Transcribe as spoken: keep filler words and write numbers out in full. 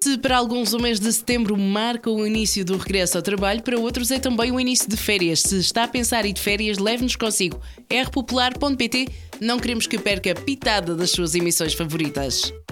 Se para alguns o mês de setembro marca o início do regresso ao trabalho, para outros é também o início de férias. Se está a pensar em ir de férias, leve-nos consigo. r popular ponto pt, não queremos que perca pitada das suas emissões favoritas.